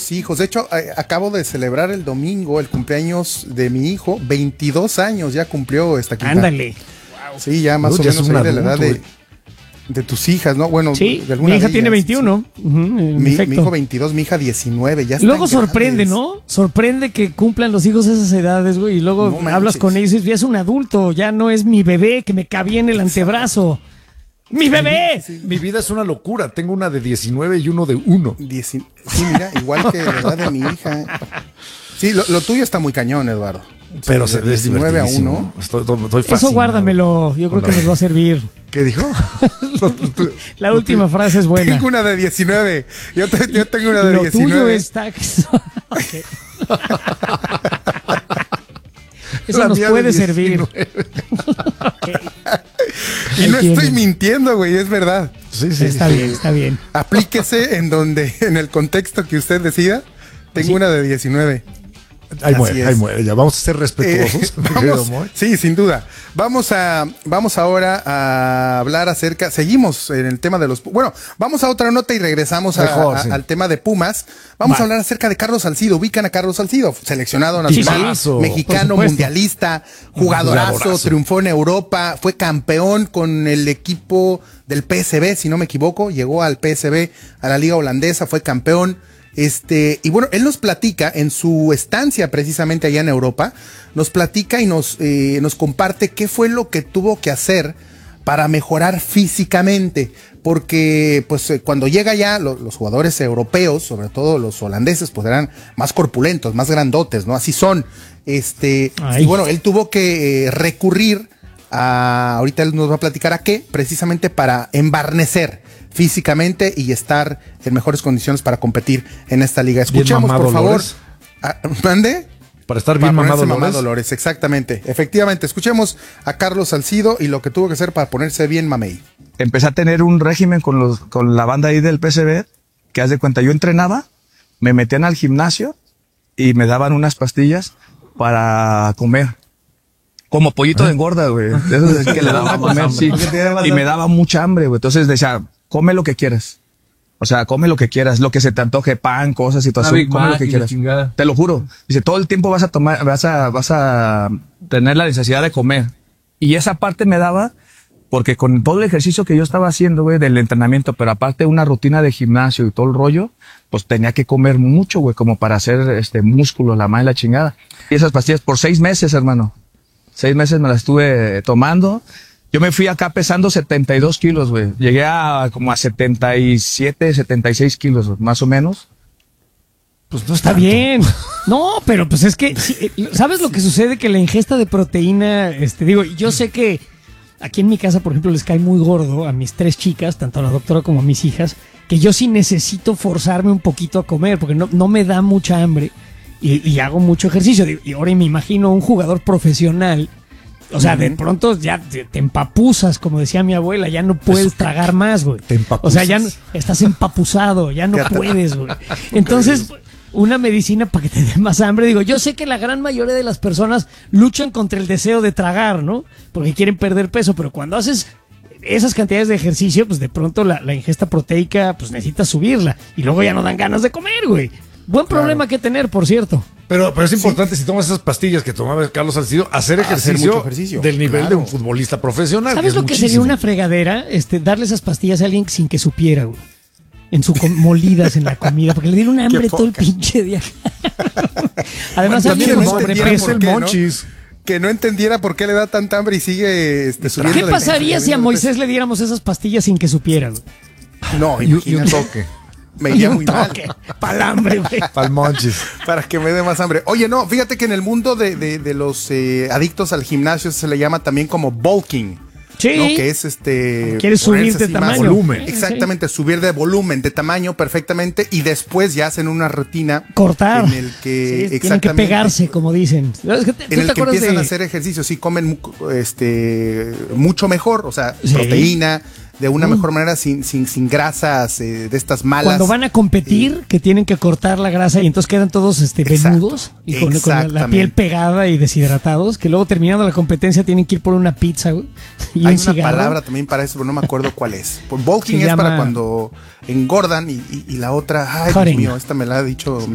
2 hijos. De hecho, acabo de celebrar el domingo el cumpleaños de mi hijo. 22 años ya cumplió esta quinta. Ándale. Sí, ya más o menos ahí de la edad de tus hijas, ¿no? Bueno, sí, de alguna mi hija de tiene ellas, 21. Sí. Mi hijo 22, mi hija 19. Ya luego sorprende, ¿no? Sorprende que cumplan los hijos esas edades, güey. Y luego hablas con ellos y dices, ya es un adulto, ya no es mi bebé que me cabía en el antebrazo. ¡Mi bebé! Mi vida es una locura. Tengo una de 19 y uno de 1. Sí, mira, igual que la edad de mi hija. Sí, lo tuyo está muy cañón, Eduardo. Pero sí, de 19 a 1. Estoy eso guárdamelo, yo creo que nos va a servir. ¿Qué dijo? La última frase es buena. Tengo una de 19. Yo tengo una de 19. Lo tuyo está... Okay. Eso nos puede servir. Okay. Y no estoy mintiendo, güey, es verdad. Sí, está bien, está bien. Aplíquese en el contexto que usted decida. Tengo una de 19. Ahí muere, ya vamos a ser respetuosos. Sí, sin duda. Vamos ahora a hablar acerca, seguimos en el tema de los, bueno, vamos a otra nota y regresamos al tema de Pumas. Vamos a hablar acerca de Carlos Salcido. Ubican a Carlos Salcido, seleccionado nacional, mexicano, mundialista, jugadorazo, triunfó en Europa, fue campeón con el equipo del PSV, si no me equivoco, llegó al PSV, a la liga holandesa, fue campeón. Y bueno, él nos platica en su estancia precisamente allá en Europa, nos platica y nos comparte qué fue lo que tuvo que hacer para mejorar físicamente, porque pues cuando llega allá los jugadores europeos, sobre todo los holandeses, pues eran más corpulentos, más grandotes, ¿no? Así son. Y bueno, él tuvo que recurrir ahorita él nos va a platicar a qué, precisamente para embarnecer físicamente y estar en mejores condiciones para competir en esta liga. Escuchemos, por favor. ¿Mande? Para estar bien mamado Dolores, exactamente. Efectivamente, escuchemos a Carlos Salcido y lo que tuvo que hacer para ponerse bien mamey. Empecé a tener un régimen con la banda ahí del PSV, que haz de cuenta, yo entrenaba, me metían al gimnasio y me daban unas pastillas para comer. Como pollito de engorda, güey. Eso es que le daba a comer, sí. Y me daba mucha hambre, güey. Entonces decía, come lo que quieras. O sea, come lo que quieras, lo que se te antoje, pan, cosas, situación, come lo que quieras. Te lo juro. Dice, todo el tiempo vas a tener la necesidad de comer. Y esa parte me daba, porque con todo el ejercicio que yo estaba haciendo, güey, del entrenamiento, pero aparte una rutina de gimnasio y todo el rollo, pues tenía que comer mucho, güey, como para hacer músculo, la madre y la chingada. Y esas pastillas por 6 meses, hermano. 6 meses me las estuve tomando. Yo me fui acá pesando 72 kilos, güey. Llegué a como a 77, 76 kilos, más o menos. Pues no está bien. No, pero pues es que, ¿sabes lo que sucede? Que la ingesta de proteína, digo, yo sé que aquí en mi casa, por ejemplo, les cae muy gordo a mis 3 chicas, tanto a la doctora como a mis hijas, que yo sí necesito forzarme un poquito a comer, porque no me da mucha hambre y hago mucho ejercicio. Y ahora me imagino un jugador profesional. O sea, de pronto ya te empapuzas, como decía mi abuela, ya no puedes tragar más, güey. O sea, ya estás empapuzado, ya no puedes, güey. Entonces, una medicina para que te dé más hambre. Digo, yo sé que la gran mayoría de las personas luchan contra el deseo de tragar, ¿no? Porque quieren perder peso, pero cuando haces esas cantidades de ejercicio, pues de pronto la ingesta proteica, pues necesitas subirla. Y luego ya no dan ganas de comer, güey. Buen problema que tener, por cierto. Pero es importante, si tomas esas pastillas que tomaba Carlos Salcido, hacer ejercicio del nivel de un futbolista profesional. ¿Sabes lo que sería una fregadera? Darle esas pastillas a alguien sin que supiera, güey. Molidas en la comida, porque le dieron hambre todo el pinche día. Además, también el sobrepeso, el Monchis. ¿No? Que no entendiera por qué le da tanta hambre y sigue subiendo. ¿Qué pasaría si a Moisés le diéramos esas pastillas sin que supiera, güey? No, y un toque. Me iría muy mal. Para el hambre, güey. Para el Monchis. Para que me dé más hambre. Oye, no, fíjate que en el mundo de los adictos al gimnasio se le llama también como bulking. Sí. ¿No? Que es quieres subir de tamaño. Volumen. Exactamente, subir de volumen, de tamaño perfectamente. Y después ya hacen una rutina. Cortar. En el que tienen que pegarse, como dicen. En el que empiezan a hacer ejercicio. Sí, comen mucho mejor. O sea, proteína. De una mejor manera, sin grasas de estas malas. Cuando van a competir, que tienen que cortar la grasa y entonces quedan todos venudos y con la piel pegada y deshidratados, que luego terminando la competencia tienen que ir por una pizza, güey, y hay una palabra también para eso, pero no me acuerdo cuál es. Bulking es para cuando engordan y la otra, ay, Dios mío, esta me la ha dicho